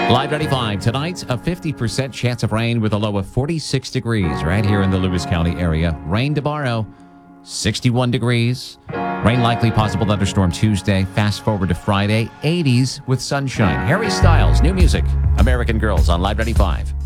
Live 95 tonight, a 50% chance of rain with a low of 46 degrees right here in the Lewis County area. Rain tomorrow, 61 degrees. Rain likely, possible thunderstorm Tuesday. Fast forward to Friday, 80s with sunshine. Harry Styles, new music, American Girls on Live 95.